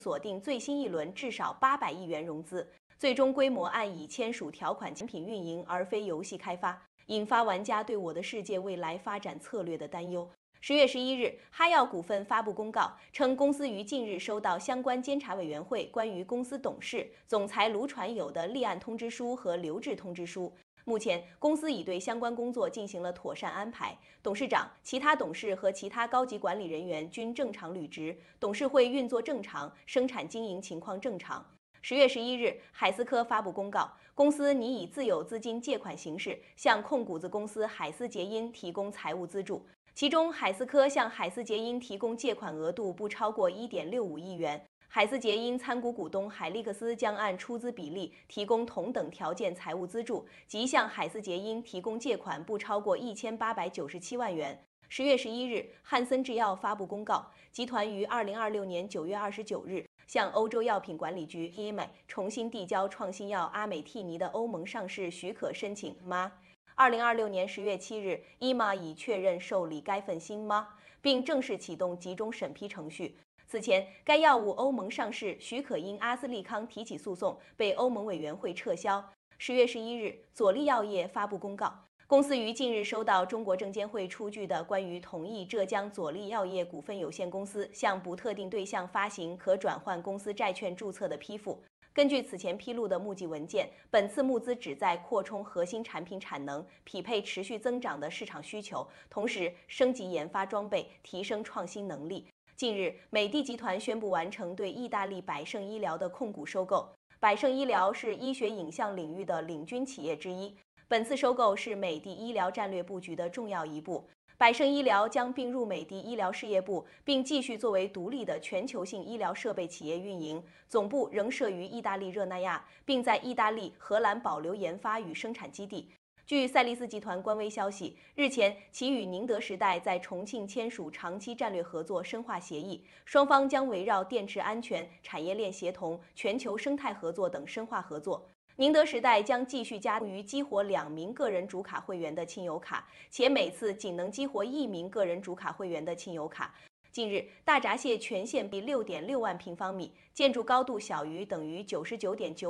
锁定最新一轮至少800亿元融资，最终规模按已签署条款产品运营而非游戏开发，引发玩家对我的世界未来发展策略的担忧。10月11日，哈药股份发布公告称，公司于近日收到相关监察委员会关于公司董事、总裁卢传友的立案通知书和留置通知书。目前，公司已对相关工作进行了妥善安排，董事长、其他董事和其他高级管理人员均正常履职，董事会运作正常，生产经营情况正常。10月11日，海思科发布公告，公司拟以自有资金借款形式向控股子公司海思捷因提供财务资助，其中海思科向海思捷因提供借款额度不超过1.65亿元。海思捷因参股股东海利克斯将按出资比例提供同等条件财务资助，即向海思捷因提供借款不超过1897万元。10月11日，汉森制药发布公告，集团于2026年9月29日向欧洲药品管理局 EMA 重新递交创新药阿美替尼的欧盟上市许可申请 MA。2026年10月7日 ，EMA 已确认受理该份新 MA， 并正式启动集中审批程序。此前，该药物欧盟上市许可因阿斯利康提起诉讼被欧盟委员会撤销。10月11日，佐利药业发布公告，公司于近日收到中国证监会出具的关于同意浙江佐利药业股份有限公司向不特定对象发行可转换公司债券注册的批复。根据此前披露的募集文件，本次募资旨在扩充核心产品产能，匹配持续增长的市场需求，同时升级研发装备，提升创新能力。近日，美的集团宣布完成对意大利百胜医疗的控股收购。百胜医疗是医学影像领域的领军企业之一，本次收购是美的医疗战略布局的重要一步。百胜医疗将并入美的医疗事业部，并继续作为独立的全球性医疗设备企业运营，总部仍设于意大利热那亚，并在意大利、荷兰保留研发与生产基地。据赛力斯集团官微消息，日前其与宁德时代在重庆签署长期战略合作深化协议，双方将围绕电池安全、产业链协同、全球生态合作等深化合作。宁德时代将继续加于激活2名个人主卡会员的亲友卡，且每次仅能激活1名个人主卡会员的亲友卡。近日，大闸蟹全线地6.6万平方米，建筑高度小于等于99.9